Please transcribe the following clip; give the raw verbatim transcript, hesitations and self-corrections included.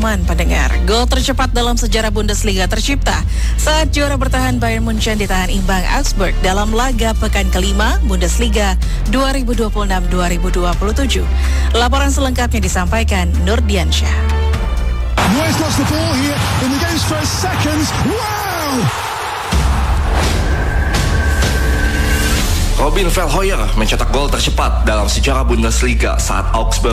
aman pendengar. Gol tercepat dalam sejarah Bundesliga tercipta saat juara bertahan Bayern Munchen ditahan imbang Augsburg dalam laga pekan kelima Bundesliga dua ribu dua puluh enam dua ribu dua puluh tujuh. Laporan selengkapnya disampaikan Nurdiansyah. Neuer's lost the ball here in the game's first seconds. Wow! Robin Verheugen mencetak gol tercepat dalam sejarah Bundesliga saat Augsburg